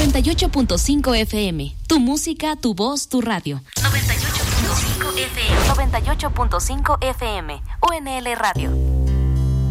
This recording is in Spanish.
98.5 FM. Tu música, tu voz, tu radio. 98.5 FM. 98.5 FM. UNL Radio.